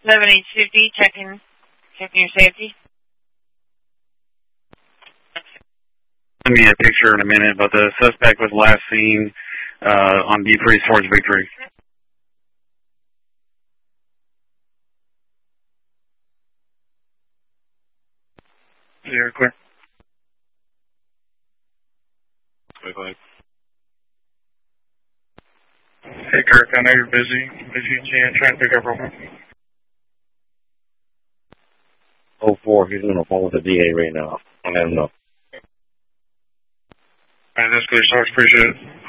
7850, checking your safety. Send me a picture in a minute, but the suspect was last seen on D3 towards Victory. You're clear. Hey, Kirk, I know you're busy. If you can, try and pick up real quick. 04, he's on the phone with the DA right now. I let him know. All right, that's clear, Sarge. Appreciate it.